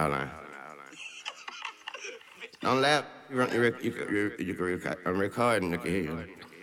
hold on. Don't laugh. You can I'm recording. I can hear you.